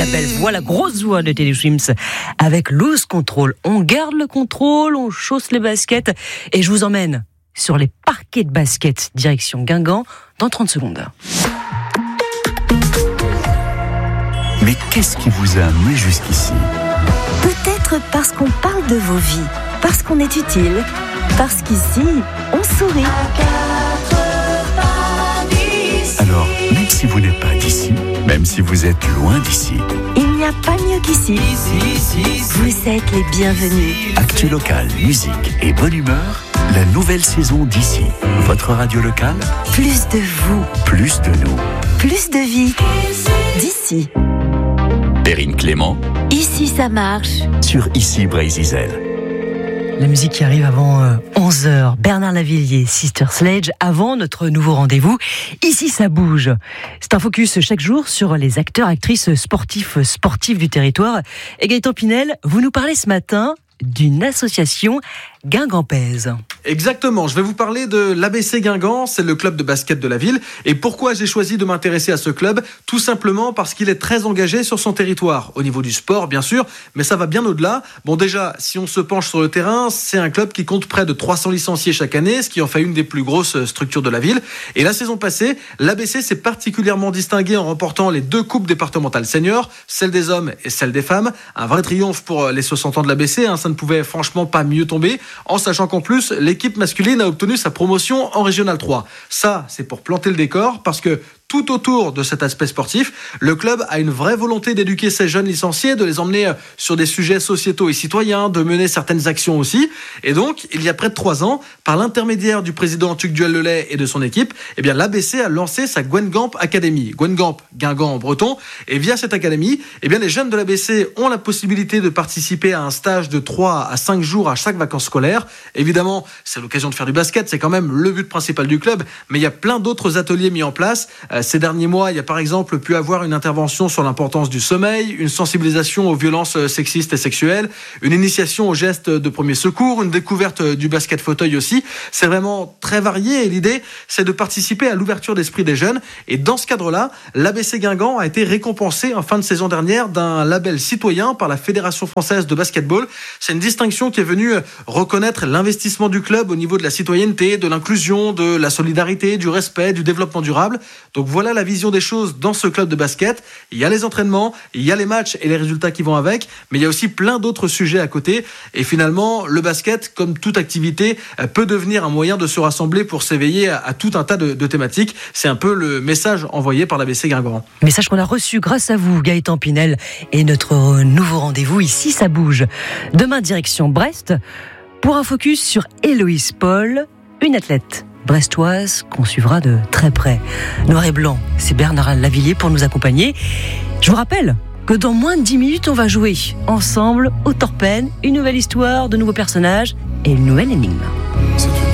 La belle voix, la grosse voix de Teddy Swims avec Lose Control. On garde le contrôle, on chausse les baskets et je vous emmène sur les parquets de basket direction Guingamp dans 30 secondes. Mais qu'est-ce qui vous a amené jusqu'ici ? Peut-être parce qu'on parle de vos vies, parce qu'on est utile, parce qu'ici, on sourit. Alors, même si vous n'êtes pas d'ici, même si vous êtes loin d'ici, Il n'y a pas mieux qu'ici. Vous êtes les bienvenus. actu local, musique et bonne humeur, la nouvelle saison d'ici. Votre radio locale, Plus de vous, plus de nous. plus de vie. D'ici. Perrine Clément Ici, ça marche. sur Ici Brésil. La musique qui arrive avant 11h. Bernard Lavillier, Sister Sledge, avant notre nouveau rendez-vous. Ici, ça bouge. C'est un focus chaque jour sur les acteurs, actrices, sportifs du territoire. Et Gaëtan Pinel, vous nous parlez ce matin d'une association guingampaise. Exactement, je vais vous parler de l'ABC Guingamp, c'est le club de basket de la ville. Et pourquoi j'ai choisi de m'intéresser à ce club ? Tout simplement parce qu'il est très engagé sur son territoire, au niveau du sport bien sûr, mais ça va bien au-delà. Bon déjà, si on se penche sur le terrain, c'est un club qui compte près de 300 licenciés chaque année, ce qui en fait une des plus grosses structures de la ville. Et la saison passée, l'ABC s'est particulièrement distingué en remportant les 2 coupes départementales seniors, celle des hommes et celle des femmes. Un vrai triomphe pour les 60 ans de l'ABC, ça ne pouvait franchement pas mieux tomber, en sachant qu'en plus, l'équipe masculine a obtenu sa promotion en Régional 3. Ça, c'est pour planter le décor, parce que tout autour de cet aspect sportif, le club a une vraie volonté d'éduquer ces jeunes licenciés, de les emmener sur des sujets sociétaux et citoyens, de mener certaines actions aussi. Et donc, il y a près de 3 ans, par l'intermédiaire du président Tuc Duel-Lelay et de son équipe, l'ABC a lancé sa Guingamp Academy. Guingamp, Guingamp en breton. Et via cette académie, les jeunes de l'ABC ont la possibilité de participer à un stage de 3 à 5 jours à chaque vacances scolaires. Évidemment, c'est l'occasion de faire du basket, c'est quand même le but principal du club, mais il y a plein d'autres ateliers mis en place. Ces derniers mois, il y a par exemple pu avoir une intervention sur l'importance du sommeil, une sensibilisation aux violences sexistes et sexuelles, une initiation aux gestes de premier secours, une découverte du basket fauteuil aussi. C'est vraiment très varié et l'idée, c'est de participer à l'ouverture d'esprit des jeunes. Et dans ce cadre-là, l'ABC Guingamp a été récompensé en fin de saison dernière d'un label citoyen par la Fédération française de basketball. C'est une distinction qui est venue reconnaître l'investissement du club au niveau de la citoyenneté, de l'inclusion, de la solidarité, du respect, du développement durable. Donc voilà la vision des choses dans ce club de basket. Il y a les entraînements, il y a les matchs et les résultats qui vont avec, mais il y a aussi plein d'autres sujets à côté. Et finalement, le basket, comme toute activité, peut devenir un moyen de se rassembler pour s'éveiller à tout un tas de thématiques. C'est un peu le message envoyé par l'ABC Guingamp. Message qu'on a reçu grâce à vous, Gaëtan Pinel, et notre nouveau rendez-vous, ici, ça bouge. Demain, direction Brest, pour un focus sur Héloïse Paul, une athlète brestoise qu'on suivra de très près. Noir et blanc, c'est Bernard Lavillier pour nous accompagner. Je vous rappelle que dans moins de 10 minutes, on va jouer ensemble au Torpen, une nouvelle histoire, de nouveaux personnages et une nouvelle énigme.